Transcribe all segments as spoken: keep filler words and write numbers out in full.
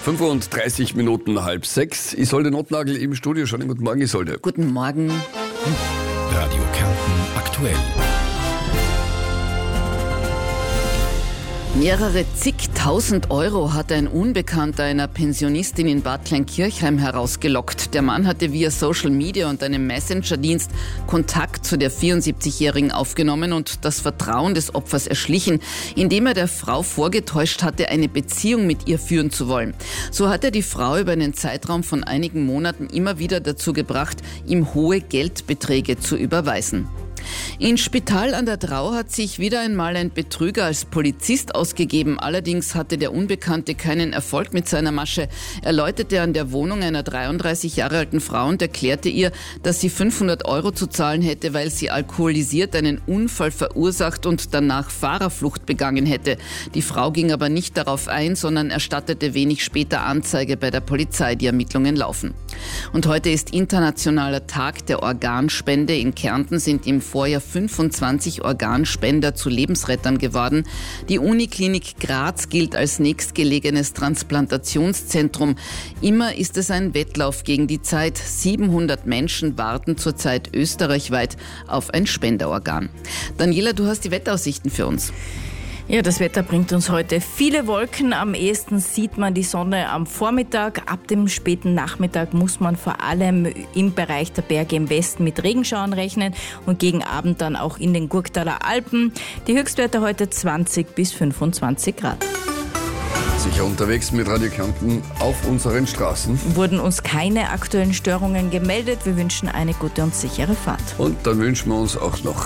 fünfunddreißig Minuten halb sechs. Isolde Notnagel im Studio. Schönen guten Morgen, Isolde. Guten Morgen. Radio Kärnten aktuell. Mehrere zigtausend Euro hat ein Unbekannter einer Pensionistin in Bad Kleinkirchheim herausgelockt. Der Mann hatte via Social Media und einem Messenger-Dienst Kontakt zu der vierundsiebzigjährigen aufgenommen und das Vertrauen des Opfers erschlichen, indem er der Frau vorgetäuscht hatte, eine Beziehung mit ihr führen zu wollen. So hat er die Frau über einen Zeitraum von einigen Monaten immer wieder dazu gebracht, ihm hohe Geldbeträge zu überweisen. In Spital an der Drau hat sich wieder einmal ein Betrüger als Polizist ausgegeben. Allerdings hatte der Unbekannte keinen Erfolg mit seiner Masche. Er läutete an der Wohnung einer dreiunddreißig Jahre alten Frau und erklärte ihr, dass sie fünfhundert Euro zu zahlen hätte, weil sie alkoholisiert einen Unfall verursacht und danach Fahrerflucht begangen hätte. Die Frau ging aber nicht darauf ein, sondern erstattete wenig später Anzeige bei der Polizei. Die Ermittlungen laufen. Und heute ist internationaler Tag der Organspende. In Kärnten sind im Vorjahr fünfundzwanzig Organspender zu Lebensrettern geworden. Die Uniklinik Graz gilt als nächstgelegenes Transplantationszentrum. Immer ist es ein Wettlauf gegen die Zeit. siebenhundert Menschen warten zurzeit österreichweit auf ein Spenderorgan. Daniela, du hast die Wetteraussichten für uns. Ja, das Wetter bringt uns heute viele Wolken. Am ehesten sieht man die Sonne am Vormittag. Ab dem späten Nachmittag muss man vor allem im Bereich der Berge im Westen mit Regenschauern rechnen und gegen Abend dann auch in den Gurktaler Alpen. Die Höchstwerte heute zwanzig bis fünfundzwanzig Grad. Sicher unterwegs mit Radio Kärnten auf unseren Straßen. Wurden uns keine aktuellen Störungen gemeldet. Wir wünschen eine gute und sichere Fahrt. Und dann wünschen wir uns auch noch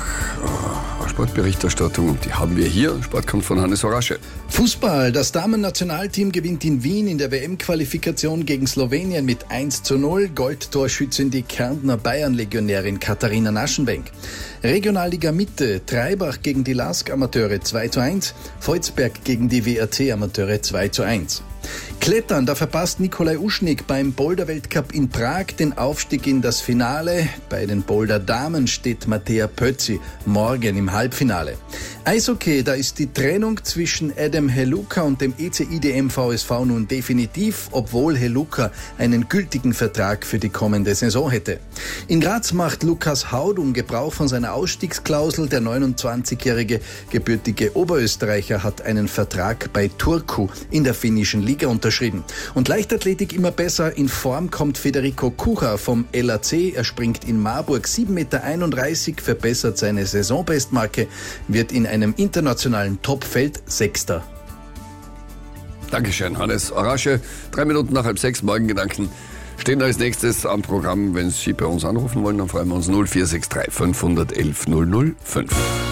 äh, Sportberichterstattung. Und die haben wir hier. Sport kommt von Hannes Orasche. Fußball. Das Damen-Nationalteam gewinnt in Wien in der W M-Qualifikation gegen Slowenien mit eins zu null. Goldtorschützin die Kärntner Bayern-Legionärin Katharina Naschenwenk. Regionalliga Mitte. Treibach gegen die Lask-Amateure zwei zu eins. Volzberg gegen die W R T-Amateure zwei zu eins. Klettern, da verpasst Nikolai Uschnik beim Boulder-Weltcup in Prag den Aufstieg in das Finale. Bei den Boulder-Damen steht Mattea Pötzi morgen im Halbfinale. Eishockey, da ist die Trennung zwischen Adam Heluka und dem E C I D M V S V nun definitiv, obwohl Heluka einen gültigen Vertrag für die kommende Saison hätte. In Graz macht Lukas Haudum Gebrauch von seiner Ausstiegsklausel. Der neunundzwanzigjährige gebürtige Oberösterreicher hat einen Vertrag bei Turku in der finnischen Liga unterschrieben. Und Leichtathletik immer besser. In Form kommt Federico Kucha vom L A C. Er springt in Marburg sieben Meter einunddreißig, verbessert seine Saisonbestmarke, wird in einem internationalen Topfeld Sechster. Dankeschön, Hannes Orasche. Drei Minuten nach halb sechs, Morgengedanken stehen als nächstes am Programm. Wenn Sie bei uns anrufen wollen, dann freuen wir uns null vier sechs drei fünf eins null null null fünf.